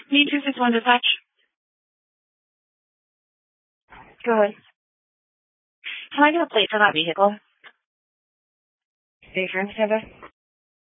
B261 dispatch. Go ahead. Can I get a plate for that vehicle? Station, Canada.